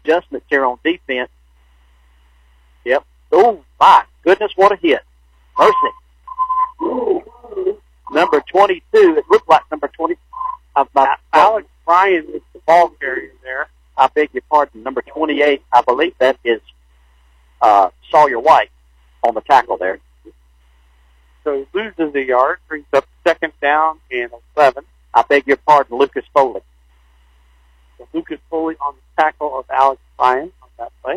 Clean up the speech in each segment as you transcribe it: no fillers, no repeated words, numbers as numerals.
adjustments here on defense. Yep. Oh, my goodness, what a hit. Mercy. Number 22, it looked like number 20. Alex Bryan is the ball carrier there. I beg your pardon. Number 28, I believe that is Sawyer White on the tackle there. So he loses a yard, brings up second down and 11. I beg your pardon, Lucas Foley. So Lucas Foley on the tackle of Alex Bryan on that play.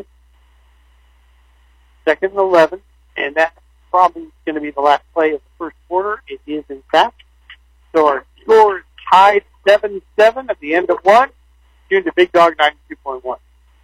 Second and 11, and that's probably going to be the last play of the first quarter. It is, in fact. So our score is tied 7-7 at the end of one. Tune to Big Dog 92.1.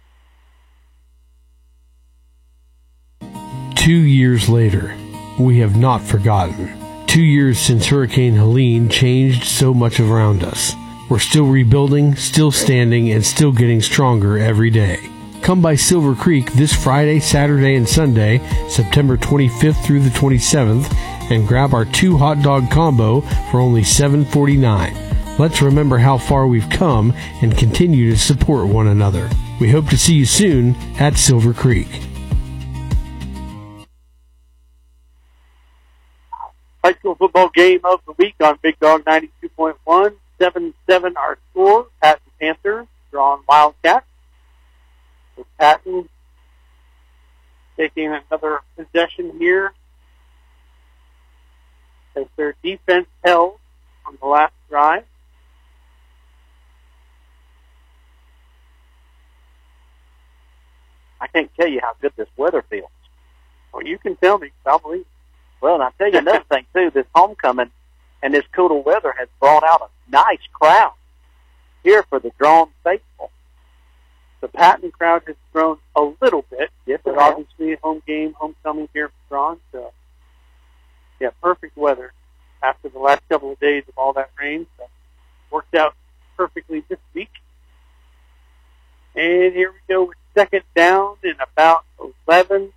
2 years later, we have not forgotten. 2 years since Hurricane Helene changed so much around us. We're still rebuilding, still standing, and still getting stronger every day. Come by Silver Creek this Friday, Saturday, and Sunday, September 25th through the 27th, and grab our 2 hot dog combo for only $7.49. Let's remember how far we've come and continue to support one another. We hope to see you soon at Silver Creek. High school football game of the week on Big Dog 92.1. 7-7 our score. Patton Panthers, drawn Wildcats. With Patton taking another possession here as their defense held on the last drive. I can't tell you how good this weather feels. Well, you can tell me, I believe. Well, and I'll tell you another thing, too. This homecoming and this cooler weather has brought out a nice crowd here for the drawn faithful. The Patton crowd has grown a little bit. Yes, but obviously a home game, homecoming here for drawn. So, yeah, perfect weather after the last couple of days of all that rain. So, worked out perfectly this week. And here we go with second down and about 11.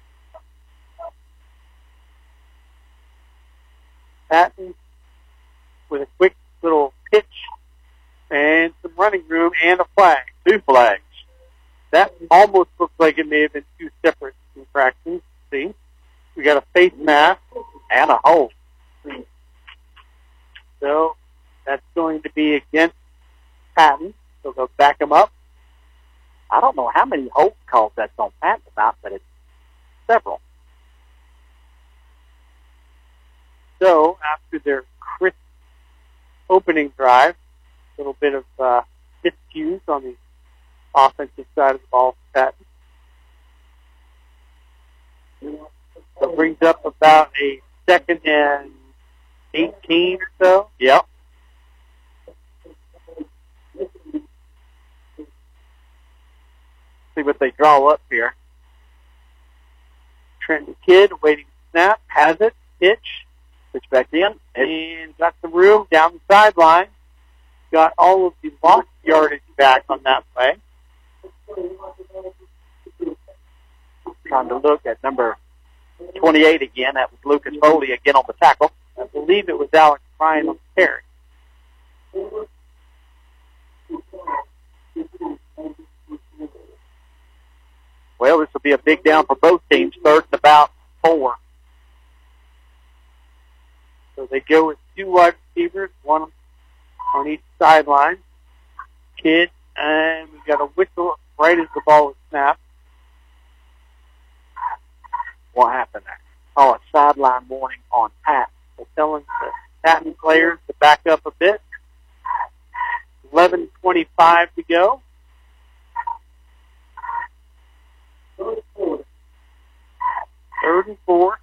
Patton with a quick little pitch and some running room and a flag. 2 flags. That almost looks like it may have been 2 separate infractions. See? We got a face mask and a hold. So that's going to be against Patton. So they'll back him up. I don't know how many hold calls that's on Patton about, but it's several. So after their crisp opening drive, a little bit of miscues on the offensive side of the ball for Patton. So brings up about a second and 18 or so. Yep. See what they draw up here. Trenton Kidd waiting to snap, has it, pitch back in, and got some room down the sideline. Got all of the lost yardage back on that play. Trying to look at number 28 again. That was Lucas Foley again on the tackle. I believe it was Alex Bryan on the carry. Well, this will be a big down for both teams. Third and about 4. So they go with 2 wide receivers, one on each sideline. Kidd, and we got a whistle right as the ball was snapped. What happened there? Oh, a sideline warning on Pat. They're telling the Patton players to back up a bit. 11:25 to go. Third and 4.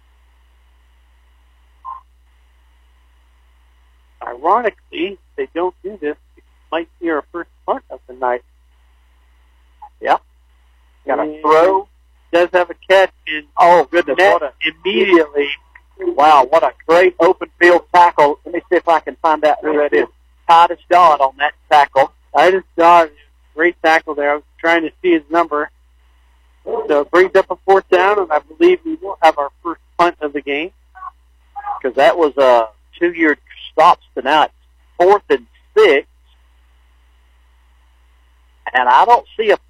Ironically, if they don't do this, it might be our first punt of the night. Yep. Got a throw. Does have a catch in. Oh, goodness. Net immediately. Wow, what a great open field tackle. Let me see if I can find out who that is. Titus Dodd on that tackle. Titus Dodd, great tackle there. I was trying to see his number. So it brings up a 4th down, and I believe we will have our first punt of the game. Because that was a 2-year stops tonight. 4th and 6. And I don't see a